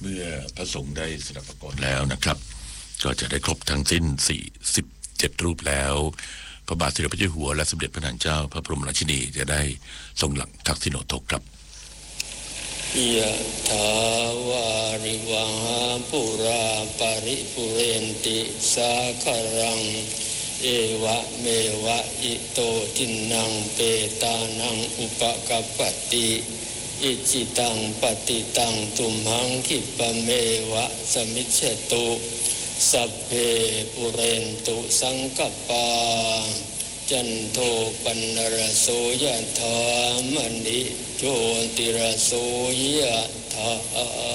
เมื่อพระสงฆ์ได้สดับประกอบแล้วนะครับก็จะได้ครบทั้งสิ้น47รูปแล้วพระบาทสมเด็จพระเจ้าอยู่หัวและสมเด็จพระนางเจ้าพระบรมราชินีจะได้ทรงหลังทักษิโณทกครับยะถาวาริวังปุราปริปุเรนติสาคารังเอวะเมวะอิโตทินังเปตานังอุปกัปปติอิจิตังปฏิตังตุมหังคิปะเมวะสมิจฉตุสัพเพปุเรนตุสังกปาจันโทปนรโสยะถามณิโชติรโสยะถา